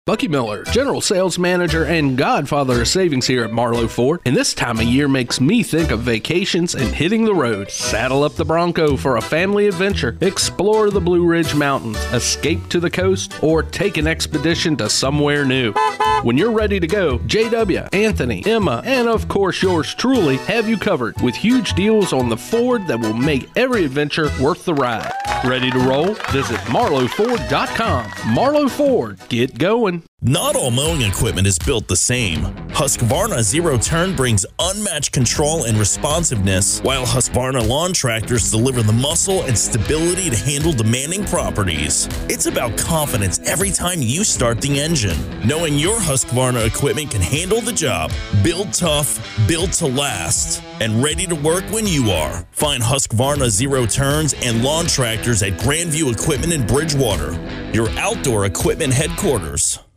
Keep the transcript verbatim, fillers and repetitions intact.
Bucky Miller, General Sales Manager and godfather of savings here at Marlowe Ford, and this time of year makes me think of vacations and hitting the road. Saddle up the Bronco for a family adventure, explore the Blue Ridge Mountains, escape to the coast, or take an expedition to somewhere new. When you're ready to go, J W, Anthony, Emma, and of course yours truly have you covered with huge deals on the Ford that will make every adventure worth the ride. Ready to roll? Visit marlowe ford dot com. Marlowe Ford, get going. Not all mowing equipment is built the same. Husqvarna Zero Turn brings unmatched control and responsiveness, while Husqvarna lawn tractors deliver the muscle and stability to handle demanding properties. It's about confidence every time you start the engine, knowing your Husqvarna equipment can handle the job. Built tough, built to last, and ready to work when you are. Find Husqvarna Zero Turns and lawn tractors at Grandview Equipment in Bridgewater, your outdoor equipment headquarters.